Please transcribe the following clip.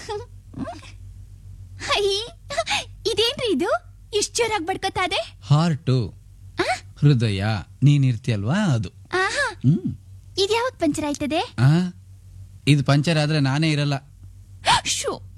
High, ಇದೇನ್ರಿ ಇದು ಇಷ್ಟು ಜೋರಾಗಿ ಬಡ್ಕೋತಾದೆ? ಹಾರ್ಟು, ಹೃದಯ, ನೀನಿರ್ತೀಯಲ್ವಾ ಅದು. ಆಹಾ, ಇದ್ಯಾವಾಗ ಪಂಚರ್ ಆಯ್ತದೆ? ಇದು ಪಂಚರ್ ಆದ್ರೆ ನಾನೇ ಇರಲ್ಲ. ಶೋ